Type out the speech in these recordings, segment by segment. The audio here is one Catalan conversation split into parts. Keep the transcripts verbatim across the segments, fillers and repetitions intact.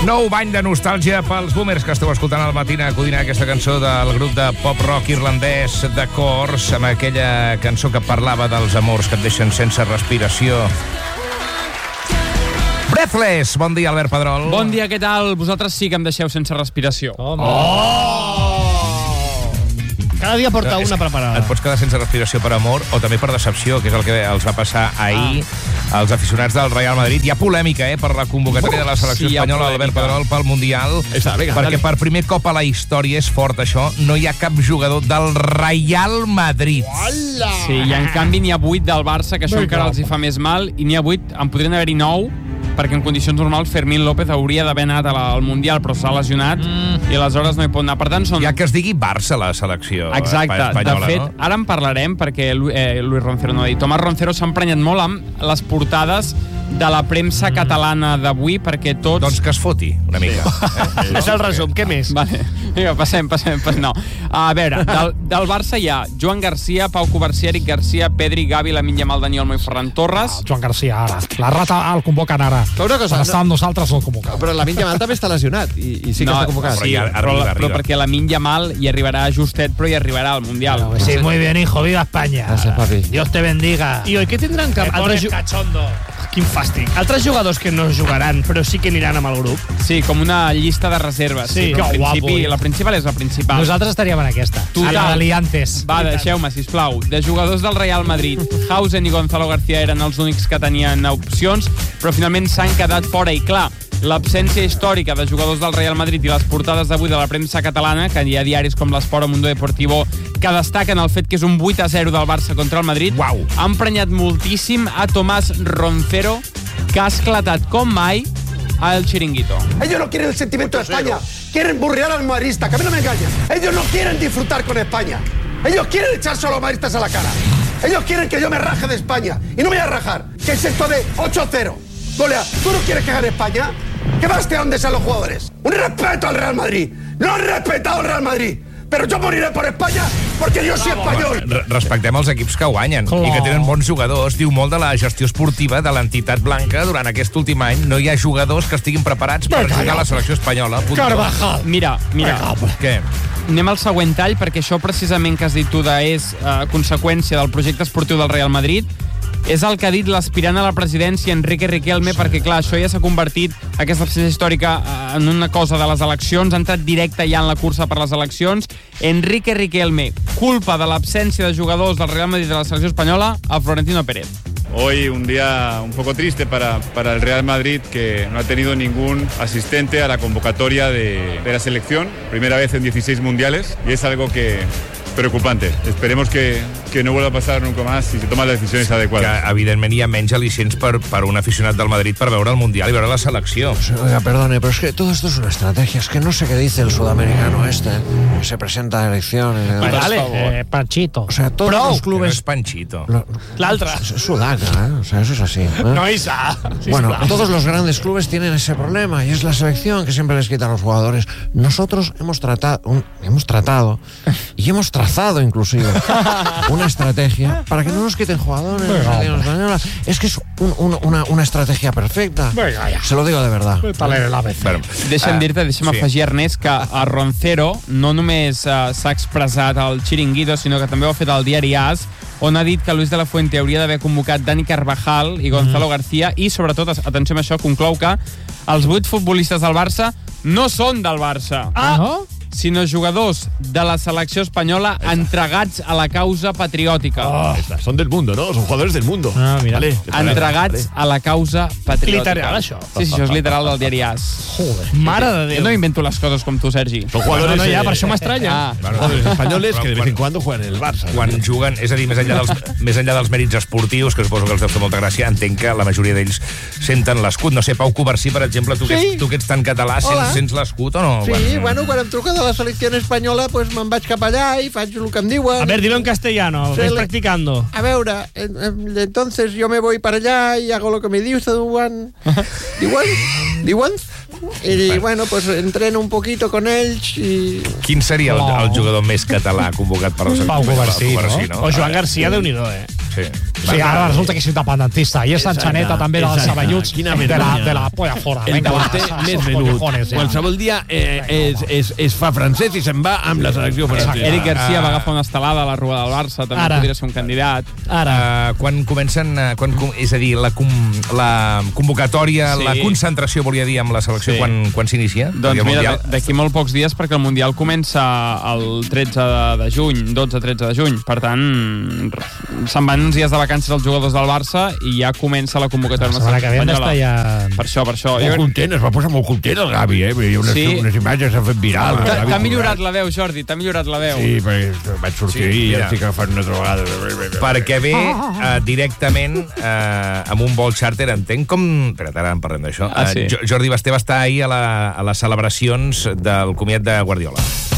Nou bany de nostàlgia pels boomers que esteu escoltant al Matina Codina, aquesta cançó del grup de pop-rock irlandès The Corrs, amb aquella cançó que parlava dels amors que et deixen sense respiració. Breathless! Bon dia, Albert Pedrol. Bon dia, què tal? Vosaltres sí que em deixeu sense respiració. Oh! Cada dia porta una preparada. Et pots quedar sense respiració per amor o també per decepció, que és el que els va passar ahir ah. als aficionats del Real Madrid. Hi ha polèmica, eh, per la convocatòria de la selecció sí, espanyola d'Albert Pedrol pel Mundial, Està, vinga, perquè dale. per primer cop a la història, és fort això, no hi ha cap jugador del Real Madrid. Hola! Sí, i en canvi n'hi ha vuit del Barça, que això Vinga. encara els hi fa més mal, i n'hi ha vuit, en podrien haver-hi nou, perquè en condicions normals Fermín López hauria d'haver anat a la, al Mundial, però s'ha lesionat mm. i aleshores no hi pot anar. Per tant, són... Ja que es digui Barça la selecció Exacte. espanyola, de fet, no? ara en parlarem, perquè eh, Luis Roncero no ha dit. Tomàs Roncero s'ha emprenyat molt amb les portades de la premsa mm. catalana d'avui, perquè tots... Doncs que es foti, una mica. Sí. Eh? És el resum, què més? Vale. Vinga, passem, passem, passem. No. A veure, del, del Barça hi ha Joan Garcia, Pau Covarsí, Eric Garcia, Pedri, Gavi, Lamine Yamal, Dani Olmo i Ferran Torres. Joan Garcia, ara. La rata el convoquen ara. Però una cosa, Quan està amb nosaltres el convoquen. Però Lamine Yamal també està lesionat i, i sí que no, està convocat. Sí, ja però, arriba, però arriba. perquè Lamine Yamal hi arribarà justet, però hi arribarà al Mundial. Pues sí, muy bien, hijo. Viva España. Gràcies, papi. Dios te bendiga. I oi, què tindran que... Te Altres pones ju... cachondo. Quin fàstic. Altres jugadors que no jugaran, però sí que aniran amb el grup. Sí, com una llista de reserves. Sí, que al que principi, guapo. la principal és la principal. Nosaltres estaríem en aquesta. Total. A la d'Aliantes. Va, deixeu-me, sisplau. De jugadors del Real Madrid, Hausen i Gonzalo García eren els únics que tenien opcions, però finalment s'han quedat fora. I clar, l'absència històrica de jugadors del Real Madrid i les portades d'avui de la premsa catalana, que hi ha diaris com l'Esport o Mundo Deportivo que destaquen el fet que és un vuit a zero del Barça contra el Madrid, Uau. ha emprenyat moltíssim a Tomàs Roncero, que ha esclatat com mai al Chiringuito. Ellos no quieren el sentimiento de España, quieren burrear al madridista, que a mí no me engañen. Ellos no quieren disfrutar con España. Ellos quieren echarse a los madridistas a la cara. Ellos quieren que yo me raje de España. Y no me voy a rajar. ¿Qué es esto de ocho a cero? Golea, ¿tú no quieres que gane España? ¿Qué más te dónde sean los jugadores? Un respeto al Real Madrid. No han respetado al Real Madrid. Però jo moriré per Espanya perquè jo soy espanyol. Respectem els equips que guanyen Oh. i que tenen bons jugadors. Diu molt de la gestió esportiva de l'entitat blanca durant aquest últim any. No hi ha jugadors que estiguin preparats per jugar a la selecció espanyola. Punt. Carvajal. Mira, mira, Què? anem al següent tall, perquè això precisament que has dit tu de és eh, conseqüència del projecte esportiu del Real Madrid. És el que ha dit l'aspirant a la presidència, Enrique Riquelme, perquè, clar, això ja s'ha convertit, aquesta absència històrica, en una cosa de les eleccions, ha entrat directe ja en la cursa per les eleccions. Enrique Riquelme, culpa de l'absència de jugadors del Real Madrid de la selecció espanyola a Florentino Pérez. Hoy un día un poco triste para, para el Real Madrid, que no ha tenido ningún asistente a la convocatoria de, de la selección, primera vez en dieciséis mundiales, y es algo que preocupante. Esperemos que, que no vuelva a pasar nunca más y se toman las decisiones Que, adecuadas. evidentment, hi ha menys al·licients per, per un aficionat del Madrid per veure el Mundial i veure la selecció. Oiga, perdone, pero es que todo esto es una estrategia. Es que no sé qué dice el sudamericano este, que se presenta a elecciones. Vale, Por favor. eh, Panchito. O sea, todos Prou. los Que no clubes... és Panchito. lo- L'altre. Es es sudaca, ¿eh? O sea, eso es así. ¿eh? No, Isa. Bueno, todos los grandes clubes tienen ese problema y es la selección que siempre les quita a los jugadores. Nosotros hemos tratado, un- hemos tratado y hemos trazado inclusive una estrategia para que no nos quiten jugadores. Venga, la selección española. Es que es un- un- una, una estrategia perfecta. Venga, ya. Se lo digo de verdad. Vete a leer el A B C. Bueno, Deixa'm ah, dir-te, deixa'm sí. afegir, Ernest, que a Roncero no només uh, s'ha expressat al Chiringuito, sinó que també ho ha fet al diari AS, on ha dit que Luis de la Fuente hauria d'haver convocat Dani Carvajal i Gonzalo mm. García, i sobretot, atenció amb això, conclou que els vuit futbolistes del Barça no són del Barça. Ah, no? sinó jugadors de la selecció espanyola entregats a la causa patriòtica. Oh, son del mundo, ¿no? Son jugadores del mundo. Ah, mira. Vale. Entregats a la causa patriòtica. Literal, això. Sí, sí, això és literal del diari AS. Joder. Mare de Jo Déu. no invento les coses com tu, Sergi. Son jugadores... No, no, ja, eh, per això m'estranya. Ah, Bueno, Jugadores españoles que de vez quan- en cuando juegan en el Barça. quan juguen, és a dir, més enllà dels, més enllà dels mèrits esportius, que suposo que els deu fer molta gràcia, entenc que la majoria d'ells senten l'escut. No sé, Pau Covarsí, per exemple, tu, que, Sí. ets, tu que ets tan català, Hola. sents, sents l'escut o no? Sí, bueno, quan em truca de la selecció espanyola, pues me'n vaig cap allà i faig el que em diuen. A ver, dilo en castellano, Sí, ves le- practicando. A veure, eh, eh, entonces yo me voy para allá y hago lo que me diuen. Diuen? Diuen? Y bueno, pues entreno un poquito con ells i... Quin seria el, el jugador més català convocat per la selecció? Pau Covarsí, Pau no? O Joan García, de unido, eh? Sí. Sí, ara resulta que és independentista. I és Sanxaneta també dels saballuts de la, de la polla fora. El davanter més venut. Qualsevol dia eh, es, es, es fa francès i se'n va amb la selecció francesa. Eric Garcia va agafar una estelada a la Rua del Barça, també Ara. podria ser un candidat. Ara. Uh, quan comencen, uh, quan, és a dir, la, com, la convocatòria, Sí. la concentració, volia dir, amb la selecció, Sí. quan, quan s'inicia? Doncs mira, d'aquí molt pocs dies, perquè el Mundial comença el tretze de juny, dotze tretze de juny. Per tant, se'n van uns dies de vacances els jugadors del Barça i ja comença la convocatòria. La setmana que ve han d'estar ja... Per això, per això. Molt content, es va posar molt content el Gavi, eh? Hi ha unes, Sí. unes imatges s'han fet viral. el T'ha Gavi t'ha millorat posat. la veu, Jordi, t'ha millorat la veu. Sí, perquè vaig sortir Sí, sí, i mira. ja estic agafant una altra vegada. Perquè ve uh, directament uh, amb un vol xàrter, entenc com... Espera, ara en parlem d'això. Ah, sí. Uh, Jordi Basté va estar ahir a, la, a les celebracions del comiat de Guardiola.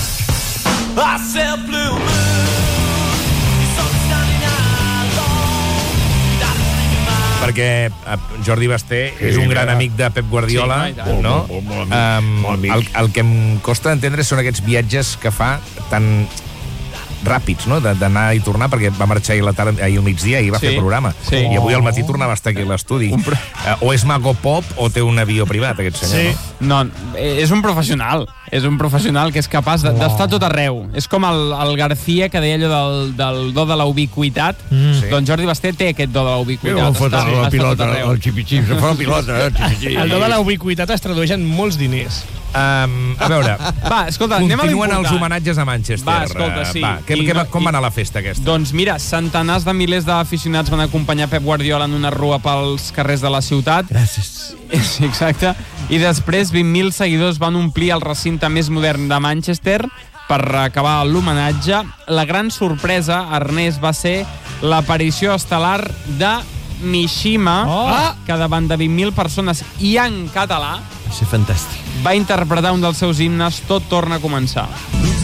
Perquè uh, Jordi Basté Sí, és un gran clar. amic de Pep Guardiola, Sí, no, i tant. no? Molt, molt, molt amic, Um, molt amic. el, el que em costa entendre són aquests viatges que fa tan ràpids, no?, de- d'anar i tornar, perquè va marxar ahir, a la tarda, ahir al migdia i va Sí, fer programa. sí. I avui al matí tornava a estar aquí a l'estudi. Un pro- Uh, o és mago pop o té un avió privat, aquest senyor, Sí. no? No, eh, és un professional. És un professional que és capaç de- d'estar tot arreu. És com el, el García, que deia allò del, del do de la ubiquitat. Mm. Sí. Doncs Jordi Basté té aquest do de la ubiquitat. Mira, fotre Està- la està pilota, tot arreu. el xipi-xip, se fa la pilota, eh, el xipi-xip. El do de la ubiquitat es tradueix en molts diners. Um, a veure, Va, escolta, anem a continuen els l'important. homenatges a Manchester. Va, escolta, sí. Uh, Va, què, I què, va, no- com va i- anar la festa aquesta? Doncs mira, centenars de milers d'aficionats van acompanyar Pep Guardiola en una rua pels carrers de la ciutat. Gràcies. Sí, exacte. I després vint mil seguidors van omplir el recinte més modern de Manchester per acabar l'homenatge. La gran sorpresa, Ernest, va ser l'aparició estel·lar de Mishima, Oh! que davant de vint mil persones i en català Va ser fantàstic. va interpretar un dels seus himnes, Tot torna a començar.